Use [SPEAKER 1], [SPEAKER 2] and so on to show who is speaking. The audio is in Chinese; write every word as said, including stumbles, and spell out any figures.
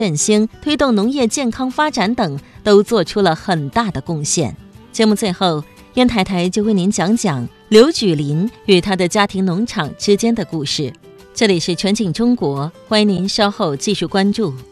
[SPEAKER 1] 振兴、推动农业健康发展等都做出了很大的贡献。节目最后，燕太太就为您讲讲刘举林与他的家庭农场之间的故事。这里是全景中国，欢迎您稍后继续关注。